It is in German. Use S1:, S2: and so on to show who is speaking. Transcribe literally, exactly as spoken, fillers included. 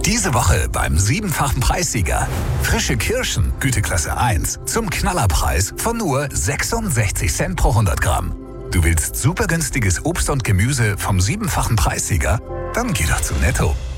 S1: Diese Woche beim siebenfachen Preissieger. Frische Kirschen, Güteklasse eins, zum Knallerpreis von nur sechsundsechzig Cent pro hundert Gramm. Du willst super günstiges Obst und Gemüse vom siebenfachen Preissieger? Dann geh doch zu Netto.